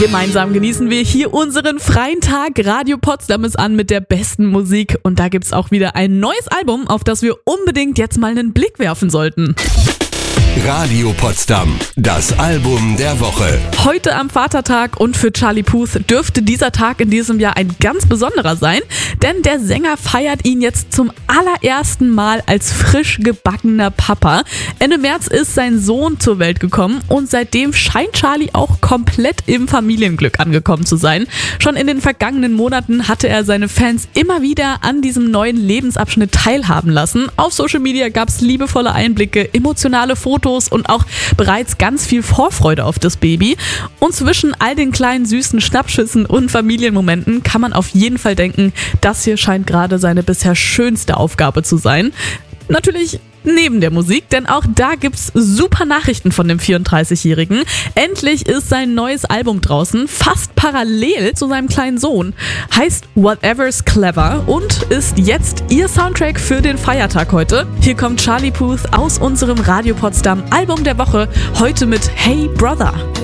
Gemeinsam genießen wir hier unseren freien Tag. Radio Potsdam ist an mit der besten Musik und da gibt's auch wieder ein neues Album, auf das wir unbedingt jetzt mal einen Blick werfen sollten. Radio Potsdam, das Album der Woche. Heute am Vatertag und für Charlie Puth dürfte dieser Tag in diesem Jahr ein ganz besonderer sein, denn der Sänger feiert ihn jetzt zum allerersten Mal als frisch gebackener Papa. Ende März ist sein Sohn zur Welt gekommen und seitdem scheint Charlie auch komplett im Familienglück angekommen zu sein. Schon in den vergangenen Monaten hatte er seine Fans immer wieder an diesem neuen Lebensabschnitt teilhaben lassen. Auf Social Media gab es liebevolle Einblicke, emotionale Fotos und auch bereits ganz viel Vorfreude auf das Baby. Und zwischen all den kleinen süßen Schnappschüssen und Familienmomenten kann man auf jeden Fall denken, das hier scheint gerade seine bisher schönste Aufgabe zu sein. Natürlich neben der Musik, denn auch da gibt's super Nachrichten von dem 34-Jährigen. Endlich ist sein neues Album draußen, fast parallel zu seinem kleinen Sohn. Heißt Whatever's Clever und ist jetzt Ihr Soundtrack für den Feiertag heute. Hier kommt Charlie Puth aus unserem Radio Potsdam Album der Woche, heute mit Hey Brother.